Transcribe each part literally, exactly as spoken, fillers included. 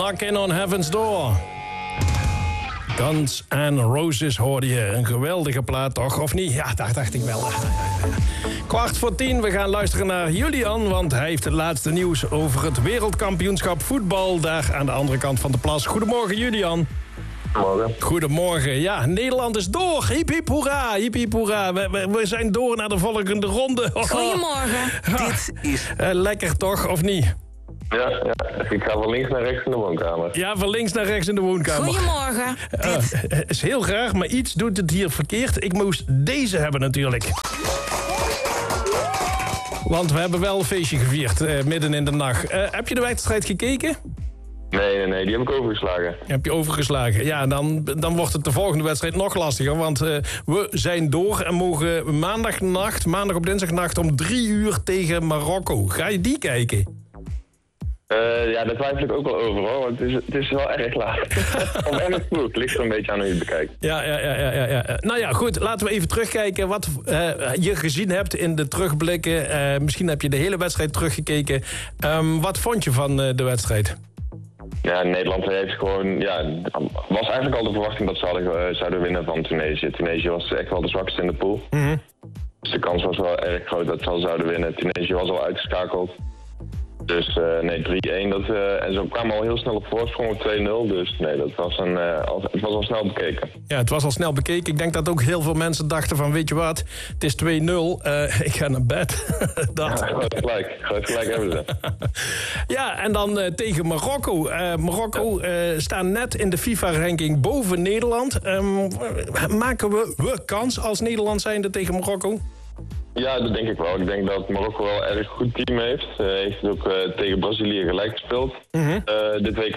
Knockin' on Heaven's Door. Guns N' Roses hoorde je. Een geweldige plaat, toch? Of niet? Ja, dat dacht ik wel. Kwart voor tien, we gaan luisteren naar Julian... want hij heeft het laatste nieuws over het wereldkampioenschap voetbal... daar aan de andere kant van de plas. Goedemorgen, Julian. Goedemorgen. Goedemorgen. Ja, Nederland is door. Hip hip hoera, hip hip hoera. We, we, we zijn door naar de volgende ronde. Oh. Goedemorgen. Ah, Dit is... Uh, lekker toch, of niet? Ja, ja, ik ga van links naar rechts in de woonkamer. Ja, van links naar rechts in de woonkamer. Goedemorgen. Uh, Dit is heel graag, maar iets doet het hier verkeerd. Ik moest deze hebben natuurlijk. Want we hebben wel een feestje gevierd, uh, midden in de nacht. Uh, heb je de wedstrijd gekeken? Nee, nee, nee, die heb ik overgeslagen. Heb je overgeslagen? Ja, dan, dan wordt het de volgende wedstrijd nog lastiger. Want uh, we zijn door en mogen maandagnacht, maandag op dinsdagnacht... om drie uur tegen Marokko. Ga je die kijken? Uh, ja, daar twijfel ik ook wel over, hoor. Want het is, het is wel erg laat. Of erg vroeg. Het ligt er een beetje aan hoe je het bekijkt. Ja, ja, ja, ja, ja. Nou ja, goed. Laten we even terugkijken wat uh, je gezien hebt in de terugblikken. Uh, misschien heb je de hele wedstrijd teruggekeken. Um, wat vond je van uh, de wedstrijd? Ja, Nederland heeft gewoon... Ja, was eigenlijk al de verwachting dat ze hadden, uh, zouden winnen van Tunesië. Tunesië was echt wel de zwakste in de pool. Mm-hmm. Dus de kans was wel erg groot dat ze al zouden winnen. Tunesië was al uitgeschakeld. Dus uh, nee, drie-één. Dat, uh, en ze kwamen al heel snel op voorsprong op twee nul. Dus nee, dat was een, uh, al, het was al snel bekeken. Ja, het was al snel bekeken. Ik denk dat ook heel veel mensen dachten van... weet je wat, het is twee nul. Uh, ik ga naar bed. dat. Ja, groot gelijk. Groot gelijk hebben ze. Ja, en dan uh, tegen Marokko. Uh, Marokko uh, staan net in de FIFA-ranking boven Nederland. Um, maken we, we kans als Nederland zijnde tegen Marokko? Ja, dat denk ik wel. Ik denk dat Marokko wel een erg goed team heeft. Hij uh, heeft ook uh, tegen Brazilië gelijk gespeeld, mm-hmm. uh, dit W K.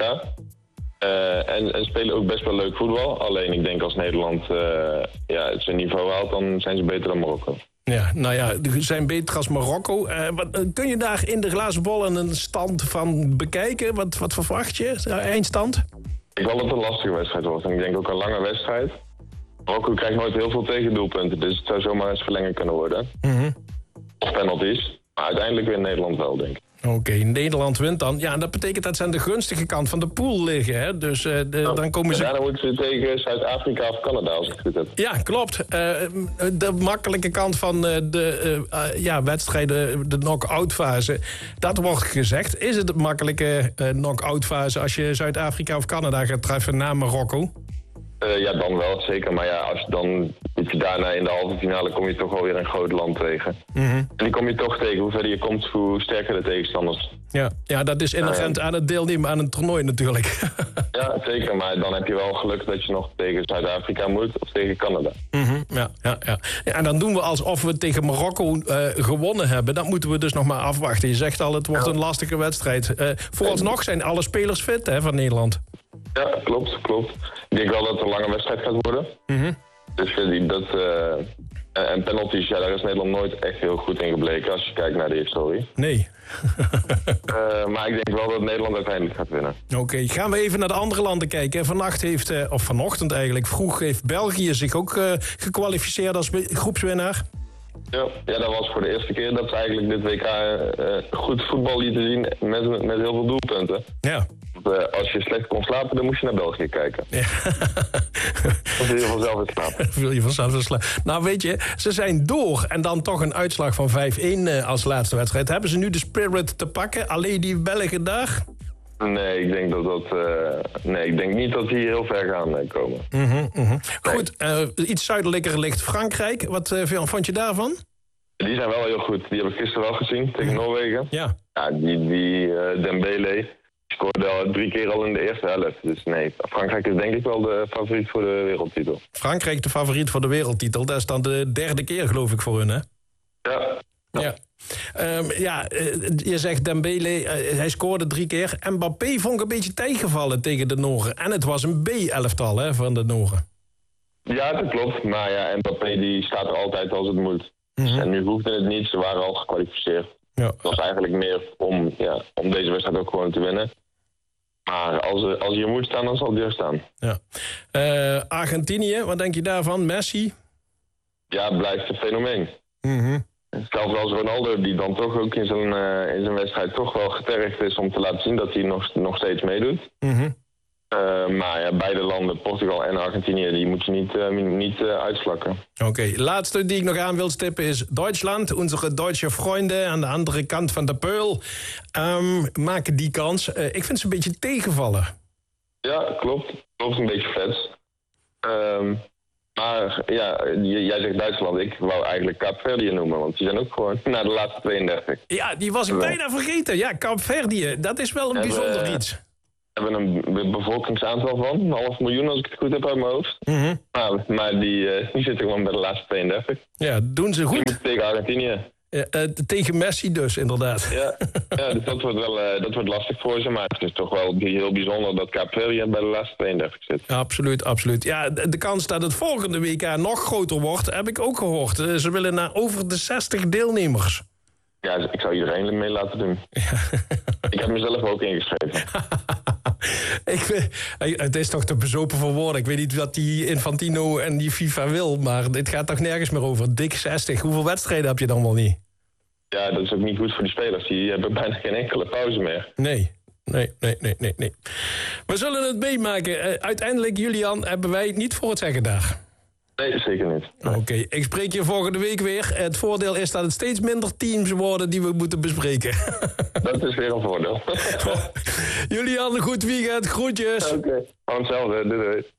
Uh, en, en spelen ook best wel leuk voetbal. Alleen ik denk als Nederland uh, ja, zijn niveau haalt, dan zijn ze beter dan Marokko. Ja, nou ja, ze zijn beter als Marokko. Uh, wat, kun je daar in de glazen bol een stand van bekijken? Wat, wat verwacht je? Eindstand? Ik wil dat het een lastige wedstrijd wordt. En ik denk ook een lange wedstrijd. Marokko krijgt nooit heel veel tegendoelpunten, dus het zou zomaar eens verlengen kunnen worden. Mm-hmm. Of penalties. Maar uiteindelijk wint Nederland wel, denk ik. Oké, okay, Nederland wint dan. Ja, dat betekent dat ze aan de gunstige kant van de pool liggen, hè? Dus uh, de, ja, dan komen ze... Ja, dan moeten ze tegen Zuid-Afrika of Canada, als ik het goed heb. Ja, klopt. Uh, de makkelijke kant van uh, de uh, uh, ja, wedstrijden, de knock-out fase, dat wordt gezegd. Is het een makkelijke uh, knock-out fase als je Zuid-Afrika of Canada gaat treffen na Marokko? Uh, ja, dan wel, zeker. Maar ja, als je dan je daarna in de halve finale kom je toch wel weer een groot land tegen. Mm-hmm. En die kom je toch tegen. Hoe verder je komt, hoe sterker de tegenstanders. Ja, ja dat is inherent uh, aan het deelnemen aan een toernooi natuurlijk. Ja, zeker. Maar dan heb je wel geluk dat je nog tegen Zuid-Afrika moet of tegen Canada. Mm-hmm. Ja, ja, ja. Ja, en dan doen we alsof we tegen Marokko uh, gewonnen hebben. Dat moeten we dus nog maar afwachten. Je zegt al, het wordt ja. een lastige wedstrijd. Uh, vooralsnog zijn alle spelers fit, hè, van Nederland. Ja, klopt, klopt. Ik denk wel dat het een lange wedstrijd gaat worden. Mm-hmm. Dus dat... Uh, en penalties, ja, daar is Nederland nooit echt heel goed in gebleken als je kijkt naar de historie. Nee. uh, maar ik denk wel dat Nederland uiteindelijk gaat winnen. Oké, okay, gaan we even naar de andere landen kijken. Vannacht heeft, uh, of vanochtend eigenlijk, vroeg heeft België zich ook uh, gekwalificeerd als groepswinnaar. Ja, ja, dat was voor de eerste keer dat ze eigenlijk dit W K uh, goed voetbal lieten zien met, met heel veel doelpunten. Ja. Want, uh, als je slecht kon slapen, dan moest je naar België kijken. Ja. Dan viel je vanzelf in slaap. Viel je vanzelf in slaap. Nou weet je, ze zijn door en dan toch een uitslag van vijf-één uh, als laatste wedstrijd. Hebben ze nu de spirit te pakken? Alleen die Belgen daar? Nee, ik denk dat dat... Uh, nee, ik denk niet dat die heel ver gaan uh, komen. Mm-hmm, mm-hmm. Nee. Goed, uh, iets zuidelijker ligt Frankrijk. Wat uh, vond je daarvan? Die zijn wel heel goed. Die heb ik gisteren wel gezien tegen mm-hmm. Noorwegen. Ja. Ja, die, die uh, Dembélé scoorde al drie keer al in de eerste helft. Dus nee, Frankrijk is denk ik wel de favoriet voor de wereldtitel. Frankrijk de favoriet voor de wereldtitel. Dat is dan de derde keer geloof ik voor hun, hè? Ja. Ja. ja. Um, ja, uh, je zegt Dembélé, uh, hij scoorde drie keer. Mbappé vond ik een beetje tegenvallen tegen de Noren. En het was een B-elftal hè, van de Noren. Ja, dat klopt. Maar ja, Mbappé die staat er altijd als het moet. Mm-hmm. En nu hoefde het niet, ze waren al gekwalificeerd. Ja. Het was eigenlijk meer om, ja, om deze wedstrijd ook gewoon te winnen. Maar als, als je moet staan, dan zal hij er staan. Ja. Uh, Argentinië, wat denk je daarvan? Messi? Ja, het blijft een fenomeen. Mm-hmm. zelfs als Ronaldo, die dan toch ook in zijn, uh, in zijn wedstrijd toch wel getergd is om te laten zien dat hij nog, nog steeds meedoet. Mm-hmm. Uh, maar ja, beide landen, Portugal en Argentinië, die moeten niet, uh, niet uh, uitslakken. Oké, okay. Laatste die ik nog aan wil stippen is Duitsland. Onze Duitse vrienden aan de andere kant van de peul um, maken die kans. Uh, ik vind ze een beetje tegenvallen. Ja, klopt. Klopt, een beetje vet. Um, maar ja, jij zegt Duitsland. Ik wou eigenlijk Kaapverdië noemen, want die zijn ook gewoon naar de laatste tweeëndertig. Ja, die was ik bijna vergeten. Ja, Kaapverdië, dat is wel een hebben, bijzonder iets. We hebben een bevolkingsaantal van, een half miljoen als ik het goed heb uit mijn hoofd. Mm-hmm. Maar, maar die, uh, die zitten gewoon bij de laatste tweeëndertig. Ja, doen ze goed. Die tegen Argentinië. Ja, uh, tegen Messi dus, inderdaad. Ja, ja dus dat, wordt wel, uh, dat wordt lastig voor ze. Maar het is toch wel heel bijzonder dat Kaapverdië bij de laatste tweeëndertig zit. Absoluut, absoluut. Ja, de, de kans dat het volgende W K nog groter wordt, heb ik ook gehoord. Uh, ze willen naar over de zestig deelnemers. Ja, ik zou iedereen mee laten doen. Ja. Ik heb mezelf ook ingeschreven. ik weet, het is toch te bezopen voor woorden. Ik weet niet wat die Infantino en die FIFA wil, maar dit gaat toch nergens meer over. Dik zestig. Hoeveel wedstrijden heb je dan wel niet? Ja, dat is ook niet goed voor die spelers. Die hebben bijna geen enkele pauze meer. Nee, nee, nee, nee, nee. nee. We zullen het meemaken. Uh, uiteindelijk, Julian, hebben wij het niet voor het zeggen daar. Nee, zeker niet. Nee. Oké, okay, ik spreek je volgende week weer. Het voordeel is dat het steeds minder teams worden die we moeten bespreken. Dat is weer een voordeel. Julian, een goed weekend. Groetjes. Oké, okay. Hetzelfde. Doei doei.